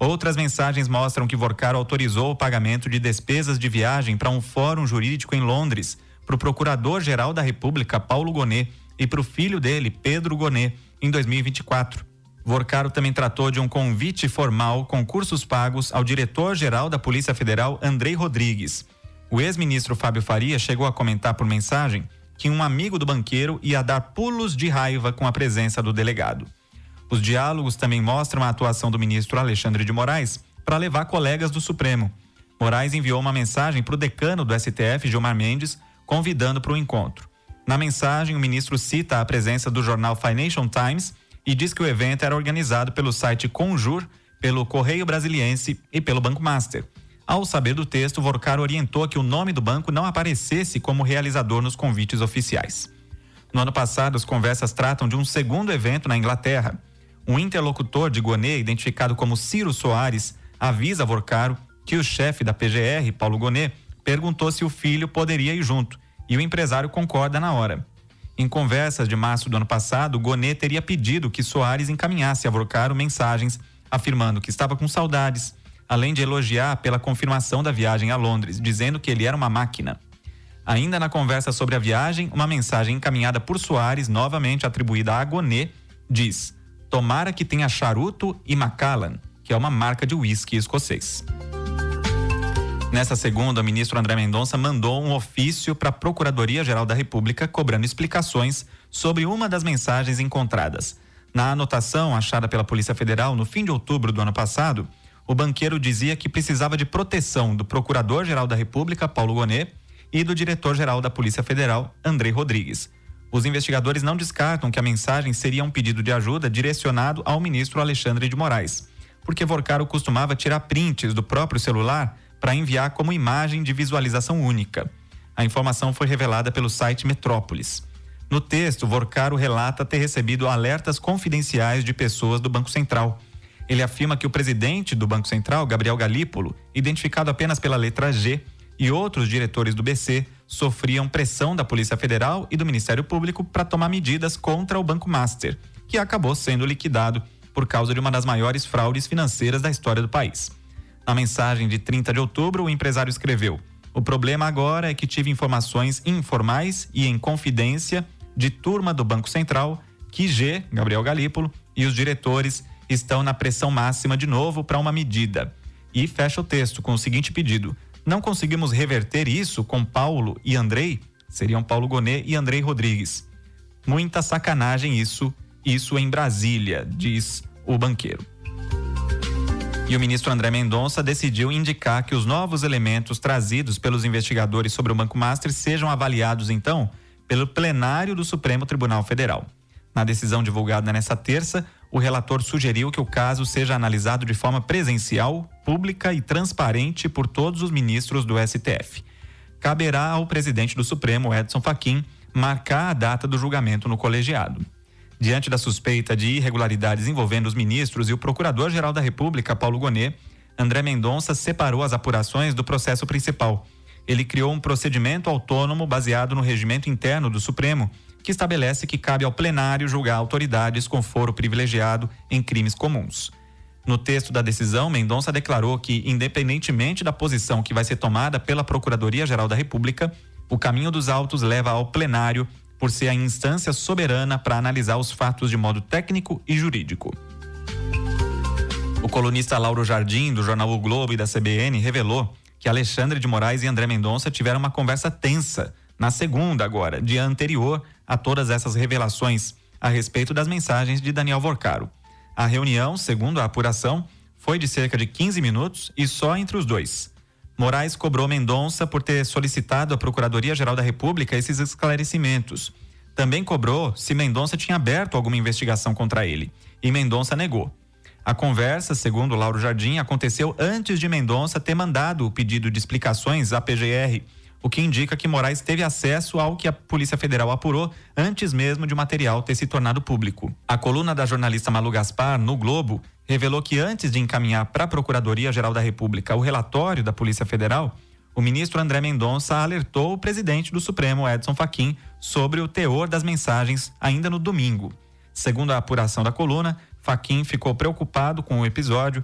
Outras mensagens mostram que Vorcaro autorizou o pagamento de despesas de viagem para um fórum jurídico em Londres, para o Procurador-Geral da República, Paulo Gonet, e para o filho dele, Pedro Gonet, em 2024. Vorcaro também tratou de um convite formal com cursos pagos ao diretor-geral da Polícia Federal, Andrei Rodrigues. O ex-ministro Fábio Faria chegou a comentar por mensagem que um amigo do banqueiro ia dar pulos de raiva com a presença do delegado. Os diálogos também mostram a atuação do ministro Alexandre de Moraes para levar colegas do Supremo. Moraes enviou uma mensagem para o decano do STF, Gilmar Mendes, convidando para o encontro. Na mensagem, o ministro cita a presença do jornal Financial Times e diz que o evento era organizado pelo site Conjur, pelo Correio Brasiliense e pelo Banco Master. Ao saber do texto, Vorcaro orientou que o nome do banco não aparecesse como realizador nos convites oficiais. No ano passado, as conversas tratam de um segundo evento na Inglaterra. Um interlocutor de Gonet, identificado como Ciro Soares, avisa a Vorcaro que o chefe da PGR, Paulo Gonet, perguntou se o filho poderia ir junto, e o empresário concorda na hora. Em conversas de março do ano passado, Gonet teria pedido que Soares encaminhasse a Vorcaro mensagens afirmando que estava com saudades, além de elogiar pela confirmação da viagem a Londres, dizendo que ele era uma máquina. Ainda na conversa sobre a viagem, uma mensagem encaminhada por Soares, novamente atribuída a Gonet, diz: "Tomara que tenha charuto e Macallan", que é uma marca de uísque escocês. Nessa segunda, o ministro André Mendonça mandou um ofício para a Procuradoria-Geral da República cobrando explicações sobre uma das mensagens encontradas. Na anotação achada pela Polícia Federal no fim de outubro do ano passado, o banqueiro dizia que precisava de proteção do Procurador-Geral da República, Paulo Gonet, e do Diretor-Geral da Polícia Federal, Andrei Rodrigues. Os investigadores não descartam que a mensagem seria um pedido de ajuda direcionado ao ministro Alexandre de Moraes, porque Vorcaro costumava tirar prints do próprio celular para enviar como imagem de visualização única. A informação foi revelada pelo site Metrópolis. No texto, Vorcaro relata ter recebido alertas confidenciais de pessoas do Banco Central. Ele afirma que o presidente do Banco Central, Gabriel Galípolo, identificado apenas pela letra G, e outros diretores do BC sofriam pressão da Polícia Federal e do Ministério Público para tomar medidas contra o Banco Master, que acabou sendo liquidado por causa de uma das maiores fraudes financeiras da história do país. Na mensagem de 30 de outubro, o empresário escreveu: "O problema agora é que tive informações informais e em confidência de turma do Banco Central que G, Gabriel Galípolo, e os diretores estão na pressão máxima de novo para uma medida." E fecha o texto com o seguinte pedido: "Não conseguimos reverter isso com Paulo e Andrei?" Seriam Paulo Gonet e Andrei Rodrigues. "Muita sacanagem isso em Brasília", diz o banqueiro. E o ministro André Mendonça decidiu indicar que os novos elementos trazidos pelos investigadores sobre o Banco Master sejam avaliados, então, pelo plenário do Supremo Tribunal Federal. Na decisão divulgada nesta terça, o relator sugeriu que o caso seja analisado de forma presencial, pública e transparente por todos os ministros do STF. Caberá ao presidente do Supremo, Edson Fachin, marcar a data do julgamento no colegiado. Diante da suspeita de irregularidades envolvendo os ministros e o Procurador-Geral da República, Paulo Gonet, André Mendonça separou as apurações do processo principal. Ele criou um procedimento autônomo baseado no regimento interno do Supremo, que estabelece que cabe ao plenário julgar autoridades com foro privilegiado em crimes comuns. No texto da decisão, Mendonça declarou que, independentemente da posição que vai ser tomada pela Procuradoria-Geral da República, o caminho dos autos leva ao plenário por ser a instância soberana para analisar os fatos de modo técnico e jurídico. O colunista Lauro Jardim, do jornal O Globo e da CBN, revelou que Alexandre de Moraes e André Mendonça tiveram uma conversa tensa na segunda agora, dia anterior a todas essas revelações a respeito das mensagens de Daniel Vorcaro. A reunião, segundo a apuração, foi de cerca de 15 minutos e só entre os dois. Moraes cobrou Mendonça por ter solicitado à Procuradoria-Geral da República esses esclarecimentos. Também cobrou se Mendonça tinha aberto alguma investigação contra ele, e Mendonça negou. A conversa, segundo Lauro Jardim, aconteceu antes de Mendonça ter mandado o pedido de explicações à PGR, o que indica que Moraes teve acesso ao que a Polícia Federal apurou antes mesmo de o material ter se tornado público. A coluna da jornalista Malu Gaspar, no Globo, revelou que antes de encaminhar para a Procuradoria-Geral da República o relatório da Polícia Federal, o ministro André Mendonça alertou o presidente do Supremo, Edson Fachin, sobre o teor das mensagens ainda no domingo. Segundo a apuração da coluna, Fachin ficou preocupado com o episódio